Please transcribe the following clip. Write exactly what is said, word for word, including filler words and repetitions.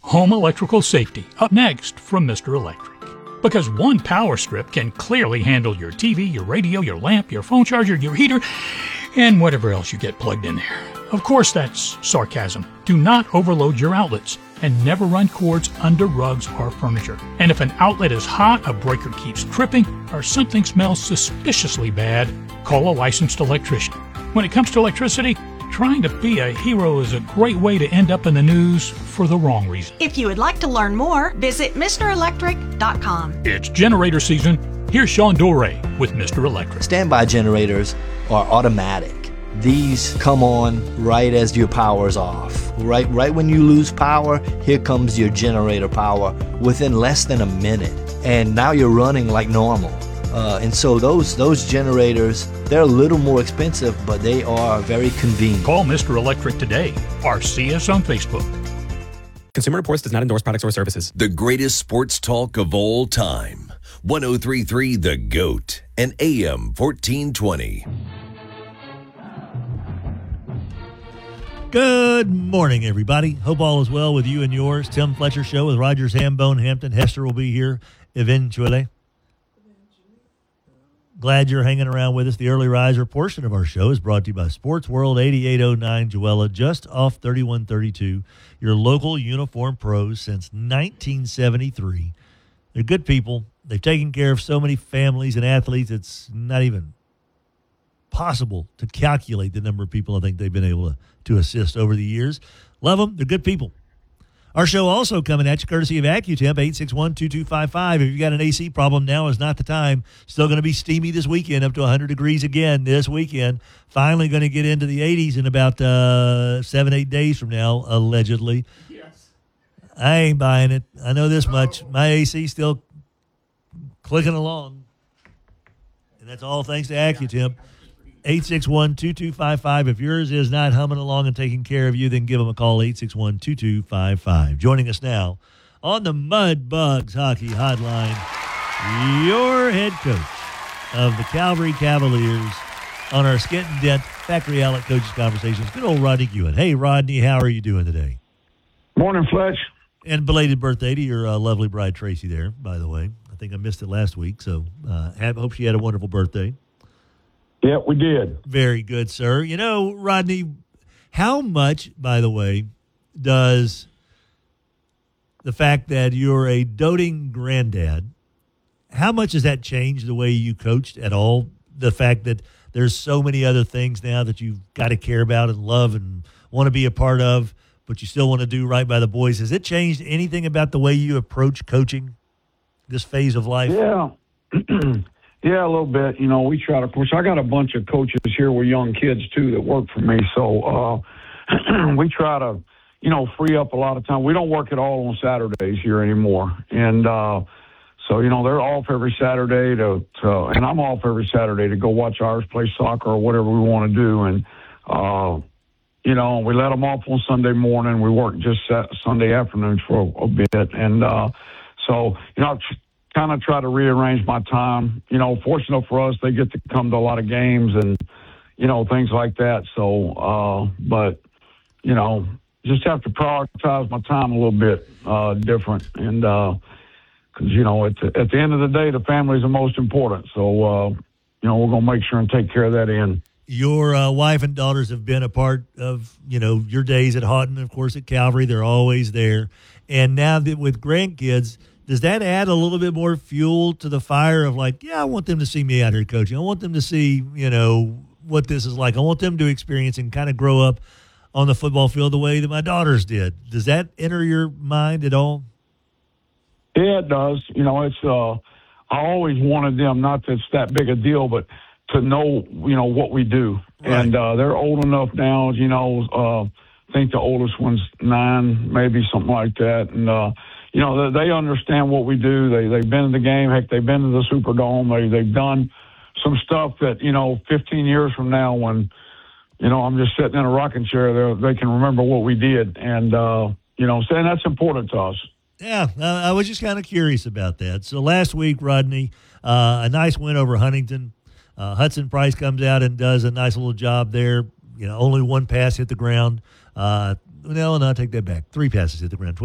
Home electrical safety, up next from Mister Electric. Because one power strip can clearly handle your T V, your radio, your lamp, your phone charger, your heater, and whatever else you get plugged in there. Of course, that's sarcasm. Do not overload your outlets and never run cords under rugs or furniture. And if an outlet is hot, a breaker keeps tripping, or something smells suspiciously bad, call a licensed electrician. When it comes to electricity, trying to be a hero is a great way to end up in the news for the wrong reason. If you would like to learn more, visit Mister Electric dot com. It's generator season. Here's Sean Dore with Mister Electric. Standby generators are automatic. These come on right as your power's off. Right, right when you lose power, here comes your generator power within less than a minute. And now you're running like normal. Uh, and so those those generators, they're a little more expensive, but they are very convenient. Call Mister Electric today or see us on Facebook. Consumer Reports does not endorse products or services. The greatest sports talk of all time. one oh three point three The GOAT and A M fourteen twenty. Good morning, everybody. Hope all is well with you and yours. Tim Fletcher Show with Rogers, Hambone, Hampton. Hester will be here eventually. Glad you're hanging around with us. The early riser portion of our show is brought to you by Sports World, eighty-eight oh nine Joella, just off thirty-one thirty-two. Your local uniform pros since nineteen seventy-three. They're good people. They've taken care of so many families and athletes, it's not even possible to calculate the number of people I think they've been able to, to assist over the years. Love them. They're good people. Our show also coming at you courtesy of AccuTemp, eight six one, two two five five. If you've got an A C problem, now is not the time. Still going to be steamy this weekend, up to one hundred degrees again this weekend. Finally going to get into the eighties in about uh, seven, eight days from now, allegedly. Yes. I ain't buying it. I know this much. My A C still clicking along. And that's all thanks to AccuTemp. eight six one, two two five five. If yours is not humming along and taking care of you, then give them a call, eight six one, two two five five. Joining us now on the Mud Bugs Hockey Hotline, your head coach of the Calvary Cavaliers on our Skent and Dent Factory Outlet Coaches Conversations, good old Rodney Ewan. Hey, Rodney, how are you doing today? Morning, Fletch. And belated birthday to your uh, lovely bride, Tracy, there, by the way. I think I missed it last week, so uh, have, hope she had a wonderful birthday. Yeah, we did. Very good, sir. You know, Rodney, how much, by the way, does the fact that you're a doting granddad, how much does that change the way you coached at all? The fact that there's so many other things now that you've got to care about and love and want to be a part of, but you still want to do right by the boys. Has it changed anything about the way you approach coaching this phase of life? Yeah. Yeah, a little bit. You know, we try to, of course, I got a bunch of coaches here with young kids, too, that work for me. So uh, we try to, you know, free up a lot of time. We don't work at all on Saturdays here anymore. And uh, so, you know, they're off every Saturday to, to, and I'm off every Saturday to go watch ours play soccer or whatever we want to do. And, uh, you know, we let them off on Sunday morning. We work just Sunday afternoons for a, a bit. And uh, so, you know, kind of try to rearrange my time. You know, fortunate for us, they get to come to a lot of games and, you know, things like that. So, uh, but, you know, just have to prioritize my time a little bit uh, different. And because, uh, you know, at the, at the end of the day, the family is the most important. So, uh, you know, we're going to make sure and take care of that end. Your uh, wife and daughters have been a part of, you know, your days at Houghton, of course, at Calvary. They're always there. And now that with grandkids, does that add a little bit more fuel to the fire of like, yeah, I want them to see me out here coaching. I want them to see, you know, what this is like. I want them to experience and kind of grow up on the football field the way that my daughters did. Does that enter your mind at all? Yeah, it does. You know, it's, uh, I always wanted them, not that it's that big a deal, but to know, you know, what we do. Right. And uh, they're old enough now, you know, uh, I think the oldest one's nine, maybe something like that. And, uh, you know, they understand what we do. They, they've been in the game. Heck, they've been to the Superdome. They, they've done some stuff that, you know, fifteen years from now when, you know, I'm just sitting in a rocking chair, they can remember what we did. And, uh, you know, saying that's important to us. Yeah, uh, I was just kind of curious about that. So last week, Rodney, uh, a nice win over Huntington. Uh, Hudson Price comes out and does a nice little job there. You know, only one pass hit the ground. Uh, no, no, I take that back. Three passes hit the ground.